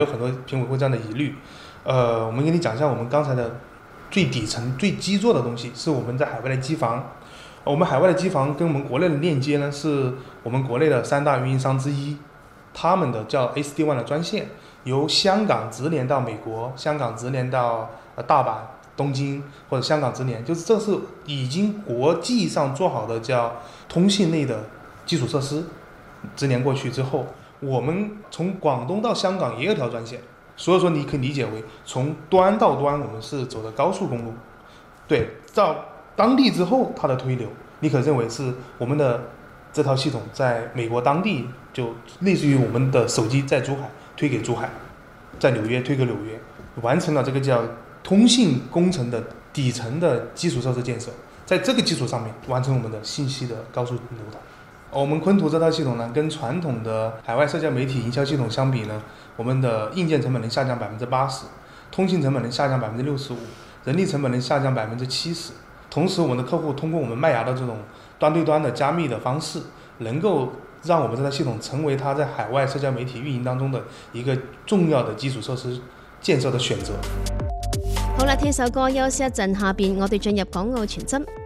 有很多评委会这样的疑虑。我们给你讲一下我们刚才的最底层、最基座的东西，是我们在海外的机房。我们海外的机房跟我们国内的链接呢，是我们国内的3大运营商之一，他们的叫 SD-WAN 的专线，由香港直连到美国，香港直连到大阪、东京，或者香港直连，就是这是已经国际上做好的叫通信类的基础设施，直连过去之后，我们从广东到香港也有条专线，所以说你可以理解为从端到端我们是走的高速公路，对，到当地之后它的推流，你可认为是我们的这套系统在美国当地，就类似于我们的手机在珠海推给珠海，在纽约推给纽约，完成了这个叫通信工程的底层的基础设施建设，在这个基础上面完成我们的信息的高速流淌。我们昆图这套系统呢，跟传统的海外社交媒体营销系统相比呢，我们的硬件成本能下降80%，通信成本能下降65%，人力成本能下降70%。同时，我们的客户通过我们麦芽的这种端对端的加密的方式，能夠讓我們這套系統成為它在海外社交媒體運營當中的一個重要的基礎設施建設的選擇。 好啦，聽首歌休息一陣，下邊我哋進入港澳傳真。